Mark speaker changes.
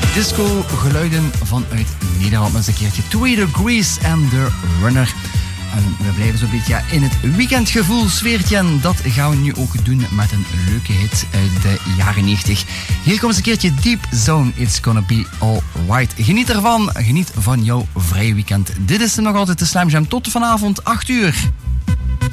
Speaker 1: Disco geluiden vanuit Nederland. Dat is een keertje 2 Degrees and The Runner. En we blijven zo'n beetje in het weekendgevoel sfeertje. En dat gaan we nu ook doen met een leuke hit uit de jaren 90. Hier komt eens een keertje Deep Zone. It's gonna be alright. Geniet ervan. Geniet van jouw vrije weekend. Dit is nog altijd de Slam Jam tot vanavond 8 uur.